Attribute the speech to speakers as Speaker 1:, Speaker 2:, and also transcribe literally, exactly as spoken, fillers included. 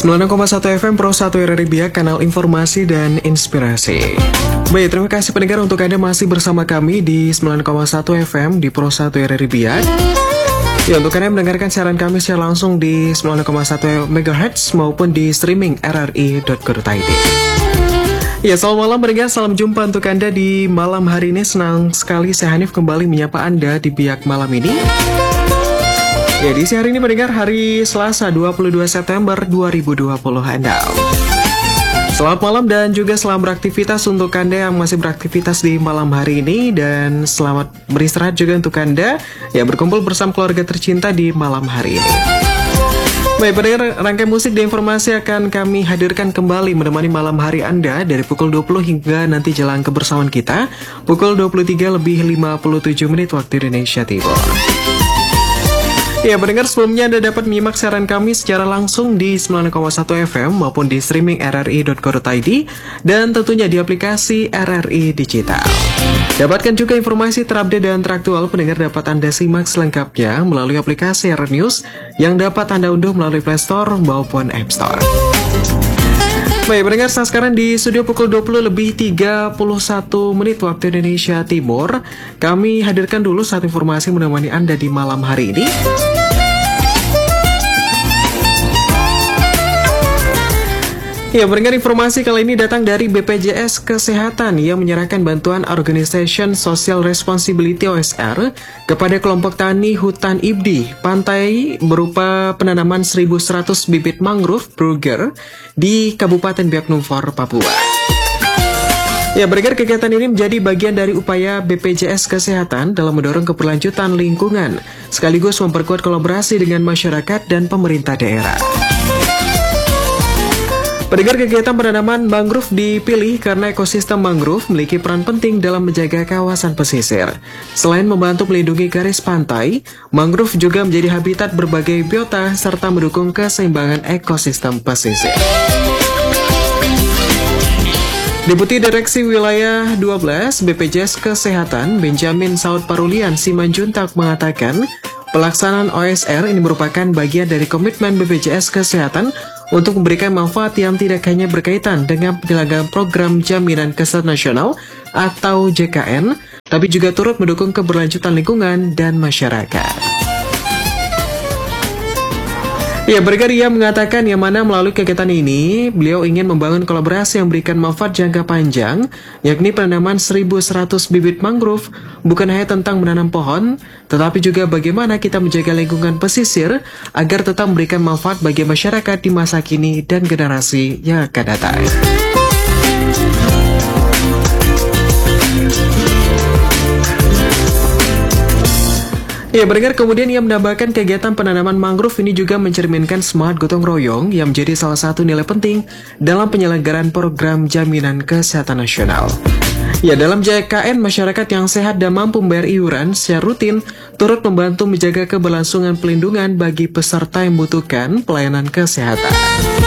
Speaker 1: sembilan koma satu F M Pro satu R R I Biak, kanal informasi dan inspirasi. Baik, terima kasih pendengar untuk Anda masih bersama kami di sembilan koma satu F M di Pro satu R R I Biak. Ya, untuk Anda mendengarkan siaran kami secara langsung di sembilan koma satu megahertz maupun di streaming r r i dot co dot i d. Ya, selamat malam pendengar, salam jumpa untuk Anda di malam hari ini. Senang sekali saya Hanif kembali menyapa Anda di Biak malam ini. Ya, di siang hari ini pendengar, hari Selasa dua puluh dua September dua ribu dua puluh Anda. Selamat malam dan juga selamat beraktivitas untuk Anda yang masih beraktivitas di malam hari ini. Dan selamat beristirahat juga untuk Anda yang berkumpul bersama keluarga tercinta di malam hari ini. Baik pendengar, rangkaian musik dan informasi akan kami hadirkan kembali menemani malam hari Anda dari pukul dua puluh hingga nanti jelang kebersamaan kita pukul dua puluh tiga lebih lima puluh tujuh menit waktu Indonesia Timur. Ya pendengar, sebelumnya Anda dapat menyimak siaran kami secara langsung di sembilan koma satu F M maupun di streaming r r i dot co dot i d dan tentunya di aplikasi R R I Digital. Dapatkan juga informasi terupdate dan teraktual pendengar dapat Anda simak selengkapnya melalui aplikasi R R News yang dapat Anda unduh melalui Play Store maupun App Store. Baik pendengar, saat sekarang di studio pukul dua puluh lebih tiga puluh satu menit waktu Indonesia Timur. Kami hadirkan dulu satu informasi menemani Anda di malam hari ini. Ya, pendengar, informasi kali ini datang dari B P J S Kesehatan yang menyerahkan bantuan Organization Social Responsibility O S R kepada kelompok tani hutan I B D I Pantai berupa penanaman seribu seratus bibit mangrove Brugger di Kabupaten Biak Numfor, Papua. Ya, pendengar, kegiatan ini menjadi bagian dari upaya B P J S Kesehatan dalam mendorong keberlanjutan lingkungan sekaligus memperkuat kolaborasi dengan masyarakat dan pemerintah daerah. Pendengar, kegiatan penanaman mangrove dipilih karena ekosistem mangrove memiliki peran penting dalam menjaga kawasan pesisir. Selain membantu melindungi garis pantai, mangrove juga menjadi habitat berbagai biota serta mendukung keseimbangan ekosistem pesisir. Deputi Direksi Wilayah dua belas B P J S Kesehatan Benjamin Saud Parulian Simanjuntak mengatakan, pelaksanaan O S R ini merupakan bagian dari komitmen B P J S Kesehatan untuk memberikan manfaat yang tidak hanya berkaitan dengan penyelenggaraan program Jaminan Kesehatan Nasional atau J K N, tapi juga turut mendukung keberlanjutan lingkungan dan masyarakat. Ya, berkarya mengatakan yang mana melalui kegiatan ini, beliau ingin membangun kolaborasi yang memberikan manfaat jangka panjang, yakni penanaman seribu seratus bibit mangrove, bukan hanya tentang menanam pohon, tetapi juga bagaimana kita menjaga lingkungan pesisir agar tetap memberikan manfaat bagi masyarakat di masa kini dan generasi yang akan datang. Ya, pendengar, kemudian ia menambahkan kegiatan penanaman mangrove ini juga mencerminkan semangat gotong royong yang menjadi salah satu nilai penting dalam penyelenggaraan program Jaminan Kesehatan Nasional. Ya, dalam J K N, masyarakat yang sehat dan mampu membayar iuran secara rutin turut membantu menjaga keberlangsungan pelindungan bagi peserta yang membutuhkan pelayanan kesehatan.